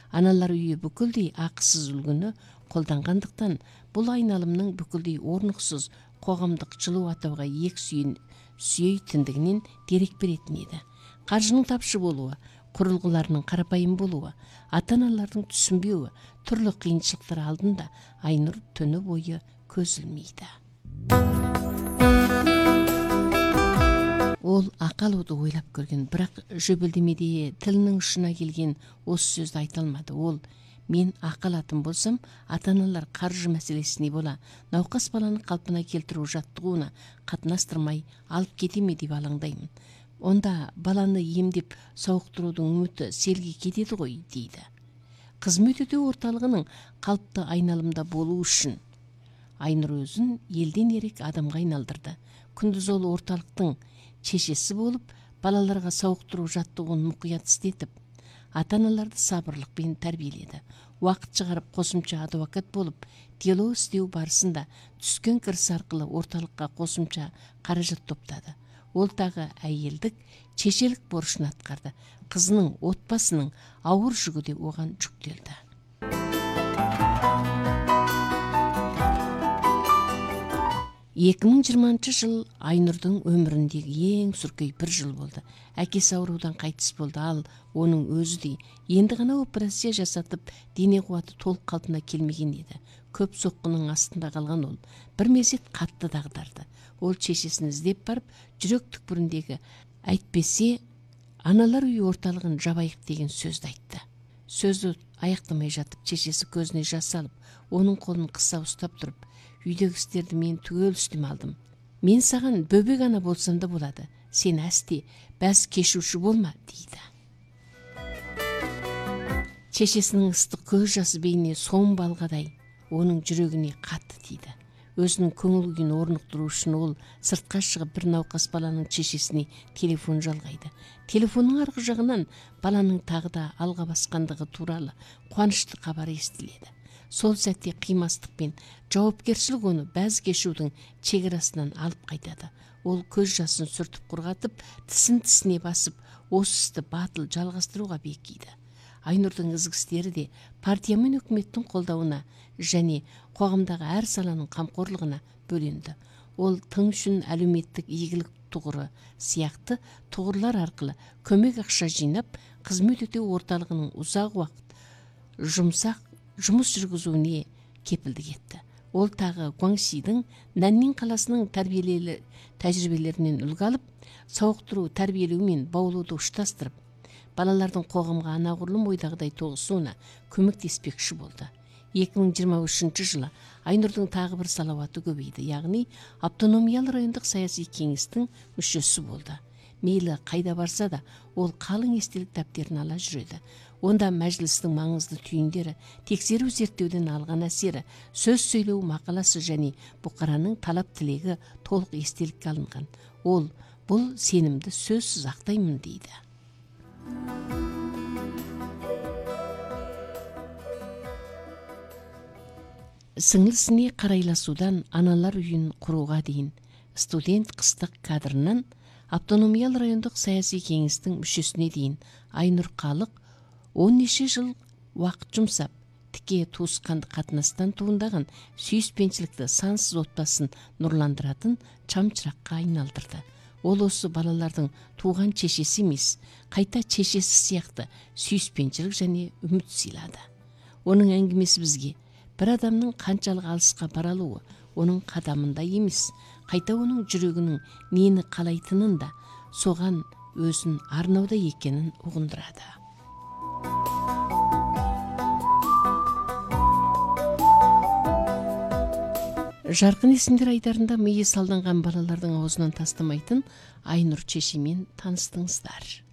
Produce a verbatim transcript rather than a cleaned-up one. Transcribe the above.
Аналар үйі бүкілдей ақысыз үлгіні қолданғандықтан бұл айналымның бүкілдей орнықсыз қоғамдық жылу атауға ек сүйін сүйейтіндігінен дерек беретін еді. Қаржының тапшы болуы, құрылғыларының қарапайым болуы, ата-аналардың түсінбеуі, түрлі қиыншылықтар алдында Айнұр түні бойы көз ілмейді. Ол ақалуды ойлап көрген, бірақ жөбілдемеде тілінің ұшына келген осы сөзді айта алмады. Ол: мен ақалатын болсам, ата-аналар қаржы мәселесіне бола науқас баланы қалпына келтіру жаттығуына қатынастырмай алып кете ме деп алаңдаймын. Онда баланы емдеп сауықтырудың үміті селге кетеді ғой, дейді. Қызмет өтеу орталығының қалыпты айналымда болу үшін Айнұр өзін елден ерек адамға айналдырды. Күндіз ол орталықтың шешесі болып, балаларға сауықтыру жаттығуын мұқият істетіп, ата-аналарды сабырлықпен тәрбиеледі. Уақыт шығарып қосымша адвокат болып, диалог істеу барысында түскен кіріс арқылы орталыққа қосымша қаражат топтады. Ол тағы әйелдік, шешелік борышын атқарды. Қызының, отбасының ауыр жүгі де оған жүктелді. екі мың жиырмасыншы жыл Айнұрдың өміріндегі ең сүркей бір жыл болды. Әкесі аурудан қайтыс болды, ал оның өзі де енді ғана операция жасатып, дене қуаты толық қалпына келмеген еді. Көп соққының астында қалған ол бір мезет қатты дағдарды. Ол шешесін іздеп барып, жүрек түкпіріндегі әйтпесе аналар үйі орталығын жабайық деген сөзді айтты. Сөзді аяқтамай жатып, шешесі көзіне жас алып, оның қолын қыса ұстап тұрып: үйдегі істерді мен түгел үстем алдым. Мен саған бөбек ана болсам да болады. Сен әсте бәс кешуші болма, дейді. Шешесінің ыстық көз жасы бейне сом балғадай оның жүрегіне қатты тиді. Өзінің көңіл күйін орнықтыру үшін ол сыртқа шығып бір науқас баланың шешесіне телефон жалғайды. Телефонның арғы жағынан баланың тағы да алға басқандығы туралы қуанышты хабар естіледі. Сол сәтте қимастық пен жауапкершілік оны бәз кешудің шекарасынан алып қайтады. Ол көз жасын сүртіп құрғатып, тісін тісіне басып, осы істі батыл жалғастыруға бекиді. Айнұрдың ізгі істері де партия мен үкіметтің қолдауына және қоғамдағы әр саланың қамқорлығына бөленді. Ол тың үшін әлеуметтік игілік тұғыры сияқты тұғырлар арқылы көмек ақша жинап, қызмет өтеу орталығының ұзақ уақыт жұмсақ жұмыс жүргізуіне кепілдік етті. Ол тағы Гуаңсидің Наннин қаласының тәрбиелі тәжірибелерінен үлгі алып, сауықтыру, тәрбиелеу мен баулуды ұштастырып, балалардың қоғамға анағұрлым ойдағыдай тоғысуына көмектеспекші болды. екі мың жиырма үшінші жылы Айнұрдың тағы бір салауаты көбейді, яғни автономиялы райондық саяси кеңестің мүшесі болды. Мейлі қайда барса да, ол қалың естелік дәптерін ала жүреді. Онда мәжілістің маңызды түйіндері, тексеру зерттеуден алған әсері, сөз сөйлеу мақаласы және бұқараның талап тілегі толық естелікке алынған. Ол бұл сенімді сөзсіз ақтаймын, дейді. Сіңлісіне қарайласудан аналар үйін құруға дейін студент қыстық кадрынан автономиялы райондық саяси кеңестің мүшесіне дейін Айнұр Қалық он неше жыл уақыт жұмсап, тіке туысқанды қатынастан туындаған сүйіспеншілікті сансыз отбасын нұрландыратын шамшыраққа айналдырды. Ол осы балалардың туған шешесі емес, қайта шешесі сияқты сүйіспеншілік және үміт сыйлады. Оның әңгімесі бізге бір адамның қаншалық алысқа бара алуы оның қадамында емес, қайта оның жүрегінің нені қалайтынын да, соған өзін арнауда екенін ұғындырады. Жарқын есімдер айдарында миы салданған балалардың аузынан тастамайтын Айнұр шешемен таныстыңыздар.